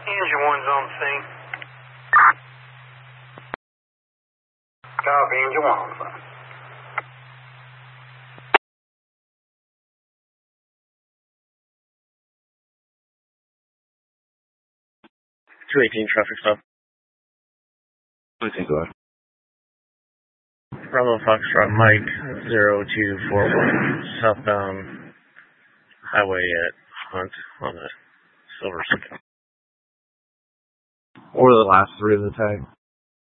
Engine 1's on the scene. Copy, Engine 1 on the scene. Traffic stop. 218, go ahead. Bravo Foxtrot Mike 0241 southbound highway at Hunt on the Silver Sky. What were the last three of the tag?